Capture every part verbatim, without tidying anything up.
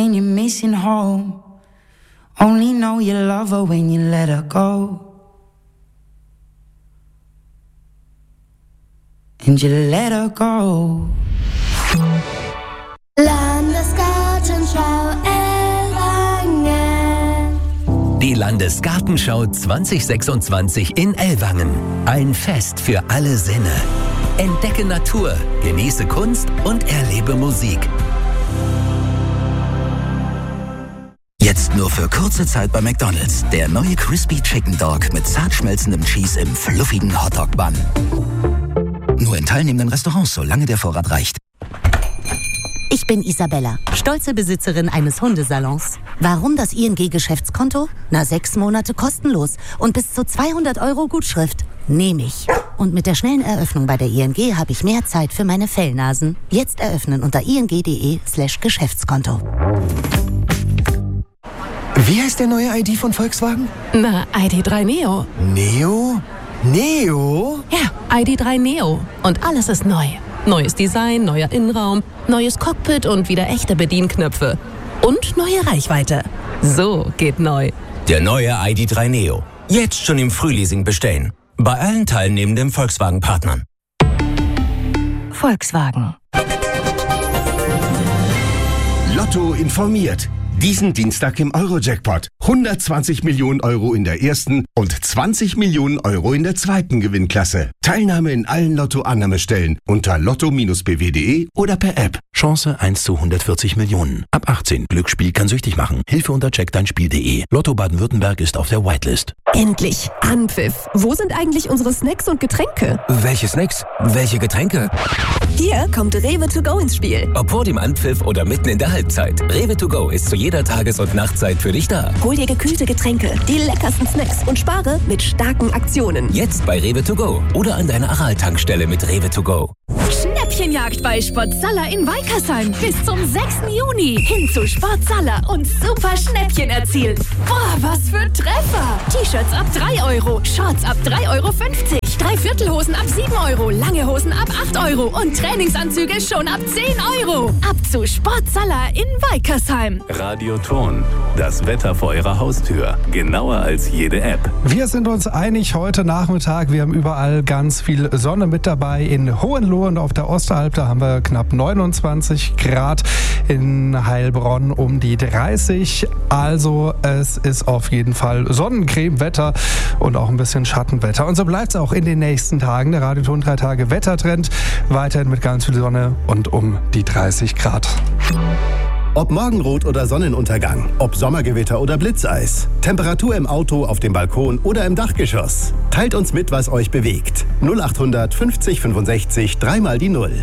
And you're missing home. Only know you love her when you let her go. And you let her go. Landesgartenschau Ellwangen. Die Landesgartenschau zwanzig sechsundzwanzig in Ellwangen. Ein Fest für alle Sinne. Entdecke Natur, genieße Kunst und erlebe Musik. Jetzt nur für kurze Zeit bei McDonald's. Der neue Crispy Chicken Dog mit zart schmelzendem Cheese im fluffigen Hotdog-Bun. Nur in teilnehmenden Restaurants, solange der Vorrat reicht. Ich bin Isabella, stolze Besitzerin eines Hundesalons. Warum das I N G-Geschäftskonto? Na, sechs Monate kostenlos und bis zu zweihundert Euro Gutschrift. Nehme ich. Und mit der schnellen Eröffnung bei der I N G habe ich mehr Zeit für meine Fellnasen. Jetzt eröffnen unter ing.de slash Geschäftskonto. Wie heißt der neue I D von Volkswagen? Na, I D drei Neo. Neo? Neo? Ja, I D drei Neo. Und alles ist neu. Neues Design, neuer Innenraum, neues Cockpit und wieder echte Bedienknöpfe. Und neue Reichweite. So geht neu. Der neue I D drei Neo. Jetzt schon im Frühleasing bestellen. Bei allen teilnehmenden Volkswagen-Partnern. Volkswagen. Lotto informiert. Diesen Dienstag im Euro-Jackpot. hundertzwanzig Millionen Euro in der ersten und zwanzig Millionen Euro in der zweiten Gewinnklasse. Teilnahme in allen Lotto-Annahmestellen unter lotto Bindestrich b w punkt d e oder per App. Chance eins zu hundertvierzig Millionen. Ab achtzehn. Glücksspiel kann süchtig machen. Hilfe unter check dein spiel punkt de. Lotto Baden-Württemberg ist auf der Whitelist. Endlich. Anpfiff. Wo sind eigentlich unsere Snacks und Getränke? Welche Snacks? Welche Getränke? Hier kommt Rewe to go ins Spiel. Ob vor dem Anpfiff oder mitten in der Halbzeit. Rewe to go ist zu jeder Tages- und Nachtzeit für dich da. Hol dir gekühlte Getränke, die leckersten Snacks und spare mit starken Aktionen. Jetzt bei Rewe to go oder an deiner Aral-Tankstelle mit Rewe to go. Schnäppchenjagd bei Sportsaller in Weikersheim. Bis zum sechsten Juni. Hin zu Sportsaller und super Schnäppchen erzielen. Boah, was für Treffer. T-Shirts ab drei Euro, Shorts ab drei Euro fünfzig, Dreiviertelhosen ab sieben Euro, lange Hosen ab acht Euro und Trainingsanzüge schon ab zehn Euro. Ab zu Sportsaller in Weikersheim. Radioton, das Wetter vor Ihrer Haustür. Genauer als jede App. Wir sind uns einig heute Nachmittag. Wir haben überall ganz viel Sonne mit dabei. In Hohenlohe und auf der Ostalb, da haben wir knapp neunundzwanzig Grad. In Heilbronn um die dreißig. Also es ist auf jeden Fall Sonnencreme-Wetter und auch ein bisschen Schattenwetter. Und so bleibt es auch in den nächsten Tagen. Der Radioton drei Tage Wettertrend. Weiterhin mit ganz viel Sonne und um die dreißig Grad. Ob Morgenrot oder Sonnenuntergang, ob Sommergewitter oder Blitzeis, Temperatur im Auto, auf dem Balkon oder im Dachgeschoss. Teilt uns mit, was euch bewegt. null achthundert fünfzig fünfundsechzig, dreimal die Null.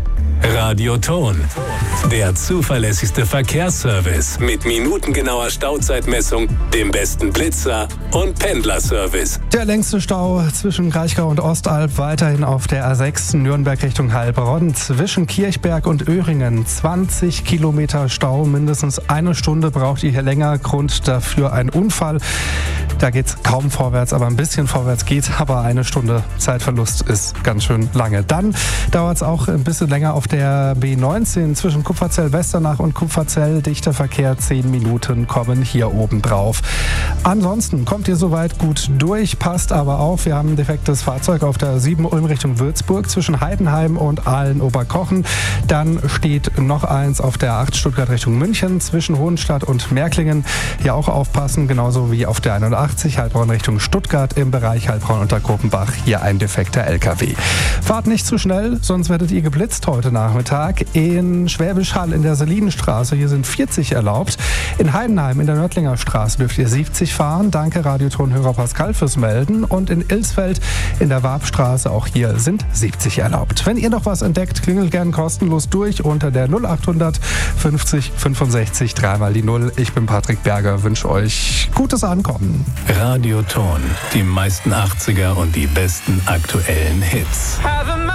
Radioton, der zuverlässigste Verkehrsservice mit minutengenauer Stauzeitmessung, dem besten Blitzer und Pendlerservice. Der längste Stau zwischen Kraichgau und Ostalb weiterhin auf der A sechs Nürnberg Richtung Heilbronn. Zwischen Kirchberg und Öhringen zwanzig Kilometer Stau. Mindestens eine Stunde braucht ihr hier länger. Grund dafür ein Unfall. Da geht es kaum vorwärts, aber ein bisschen vorwärts geht. Aber eine Stunde Zeitverlust ist ganz schön lange. Dann dauert es auch ein bisschen länger auf der B neunzehn zwischen Kupferzell-Westernach und Kupferzell. Dichter Verkehr, zehn Minuten kommen hier oben drauf. Ansonsten kommt ihr soweit gut durch, passt aber auf, wir haben ein defektes Fahrzeug auf der sieben Ulm Richtung Würzburg zwischen Heidenheim und Aalen-Oberkochen. Dann steht noch eins auf der acht Stuttgart Richtung München zwischen Hohenstadt und Märklingen. Hier auch aufpassen, genauso wie auf der einundachtzig Heilbronn Richtung Stuttgart im Bereich Heilbronn unter Kopenbach. Hier ein defekter L K W. Fahrt nicht zu schnell, sonst werdet ihr geblitzt heute Nachmittag. In Schwäbisch Hall in der Selinenstraße, hier sind vierzig erlaubt. In Heidenheim in der Nördlinger Straße dürft ihr siebzig fahren. Danke Radiotonhörer Pascal fürs Melden. Und in Ilsfeld in der Warpstraße, auch hier sind siebzig erlaubt. Wenn ihr noch was entdeckt, klingelt gern kostenlos durch unter der null achthundert fünfzig fünfundsechzig, dreimal die Null. Ich bin Patrick Berger, wünsche euch gutes Ankommen. Radioton, die meisten achtziger und die besten aktuellen Hits.